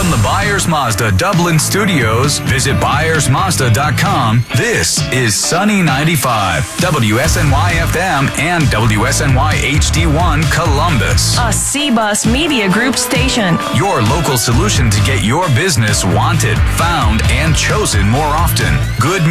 From the Byers Mazda Dublin Studios, visit ByersMazda.com. This is Sunny 95, WSNY FM and WSNY HD1 Columbus. A C-Bus Media Group station. Your local solution to get your business wanted, found, and chosen more often. Good